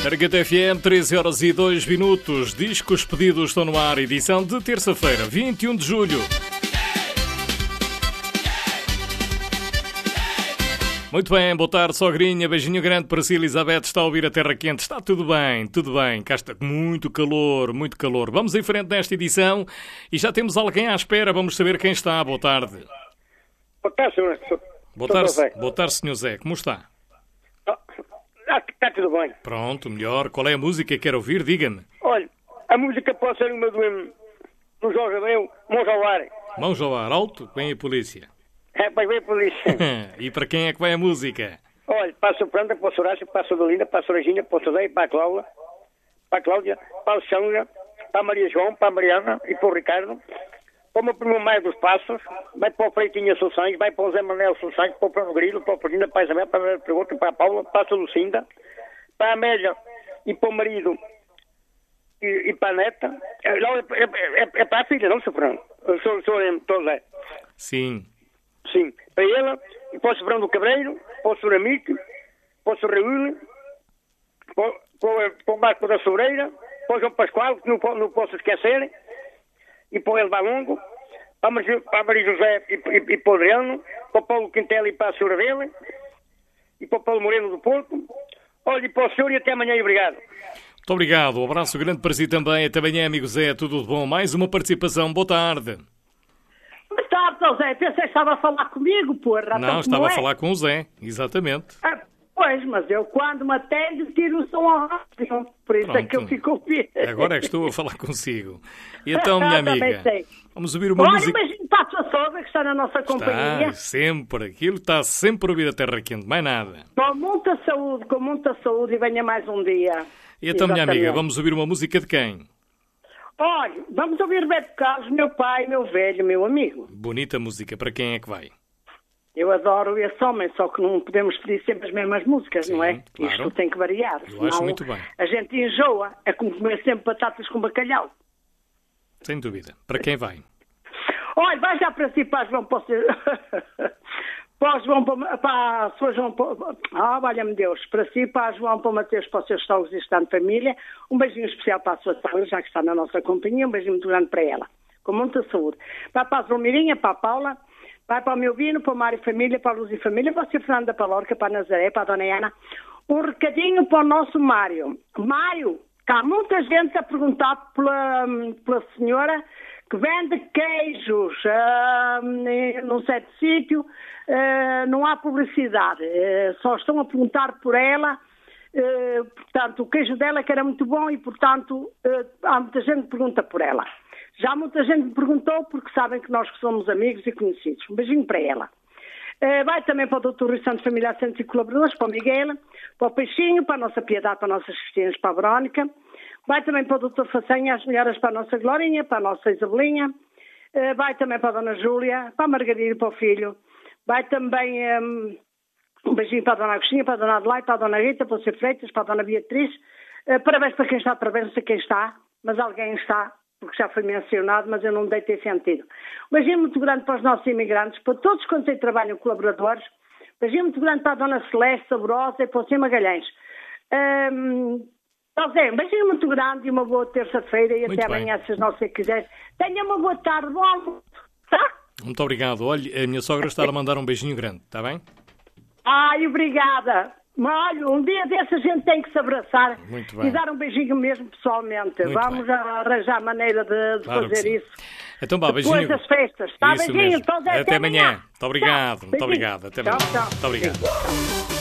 Aragata FM, 13 horas e 2 minutos. Discos pedidos estão no ar. Edição de terça-feira, 21 de julho. Muito bem, boa tarde, sogrinha. Beijinho grande para si, Elizabeth. Está a ouvir a Terra Quente. Está tudo bem, tudo bem. Cá está muito calor, muito calor. Vamos em frente nesta edição e já temos alguém à espera. Vamos saber quem está. Boa tarde. Boa tarde, senhor. Boa tarde, senhor Zé. Como está? Está tudo bem. Pronto, melhor. Qual é a música que quer ouvir? Diga-me. Olha, a música pode ser uma do Jorge Abreu, Mãos ao Ar. Mãos ao ar, alto, vem a polícia. É, vai ver a polícia. E para quem é que vai a música? Olha, para a Sopranda, para a Sorácia, para a Sodolinda, para a Soragina, para a Sodeia, para a Cláudia, para a Alexandra, para a Maria João, para a Mariana e para o Ricardo. Para o meu primo Maio dos Passos, vai para o Freitinho Assunções, vai para o Zé Manuel Assunções, para o Bruno Grilo, para o Ferdinand, para a Isabel, para a Pergunta, para a Paula, para a Lucinda, para a Amélia e para o marido e para a neta. É para a filha, não, Sr. Fernando? Sou Zé. Sim. Sim, para ela, e para o Sr. Fernando Cabreiro, para o Sr. Amique, para o Sr. Raul, para o Marco da Sobreira, para o João Pascoal, que não posso esquecer, e para o Elba Longo, para a Maria José e para o Adriano, para o Paulo Quintela e para a Sra. Vela, e para o Paulo Moreno do Porto. Olha, e para o senhor e até amanhã e obrigado. Muito obrigado, um abraço grande para si também. Até amanhã, amigo Zé, tudo de bom. Mais uma participação, boa tarde. Boa tarde, Zé. Pensei que estava a falar comigo, porra. Não, estava a falar com o Zé, exatamente. Pois, mas eu quando me atendo tiro o som ao rádio. Por isso. Pronto. É que eu fico a ouvir. Agora é que estou a falar consigo. E então, minha amiga, vamos ouvir uma música... Olha, mas para a sua sogra que está na nossa companhia. Está sempre, aquilo está sempre a ouvir a Terra Quente, mais nada. Com muita saúde e venha mais um dia. E então, minha amiga, vamos ouvir uma música de quem? Olha, vamos ouvir Roberto Carlos, meu pai, meu velho, meu amigo. Bonita música, para quem é que vai? Eu adoro esse homem, só que não podemos pedir sempre as mesmas músicas, sim, não é? Claro. Isto tem que variar. Eu acho muito bem. A gente enjoa, é como comer sempre batatas com bacalhau. Sem dúvida. Para quem vai? Olha, vai já para si, para João, para João, para a sua João, valha-me Deus, para si, para João, para o Mateus, para os seus sogros e estando família, um beijinho especial para a sua sogra, já que está na nossa companhia, um beijinho muito grande para ela, com muita saúde. Vai para a Zulmirinha, para a Paula, vai para o meu Vino, para o Mário e Família, para a Luz e Família, para o Sr. Fernando da Palorca, para a Nazaré, para a Dona Ana. Um recadinho para o nosso Mário. Mário, está muita gente a perguntar pela senhora que vende queijos num certo sítio, não há publicidade, só estão a perguntar por ela, portanto, o queijo dela que era muito bom e, portanto, há muita gente que pergunta por ela. Já muita gente me perguntou porque sabem que nós somos amigos e conhecidos. Um beijinho para ela. Vai também para o Dr. Rui Santos, Família Assentos e Colaboradores, para o Miguel, para o Peixinho, para a nossa Piedade, para as nossas Cristianas, para a Verónica. Vai também para o Dr. Façanha, as melhoras para a nossa Glorinha, para a nossa Isabelinha. Vai também para a Dona Júlia, para a Margarida, para o filho. Vai também um beijinho para a Dona Agostinha, para a Dona Adelaide, para a Dona Rita, para o Sr. Freitas, para a Dona Beatriz. Parabéns para quem está, parabéns, não sei quem está, mas alguém está, porque já foi mencionado, mas eu não dei ter sentido. Um beijinho muito grande para os nossos imigrantes, para todos quantos aí trabalham, colaboradores. Um beijinho muito grande para a Dona Celeste, Saborosa e para o Sr. Magalhães. Zé, um beijinho muito grande e uma boa terça-feira e muito até amanhã, se não se quiser. Tenha uma boa tarde, bom almoço, tá? Muito obrigado. Olha, a minha sogra está a mandar um beijinho grande, está bem? Ai, obrigada. Olha, um dia desse a gente tem que se abraçar e dar um beijinho mesmo pessoalmente. Muito Vamos bem. arranjar maneira de Claro fazer isso. Então, beijinho. Depois das festas. Tá, Isso beijinho. mesmo. Então, até amanhã. Muito Tá. obrigado. Muito obrigado. Até amanhã. Tchau. Muito obrigado.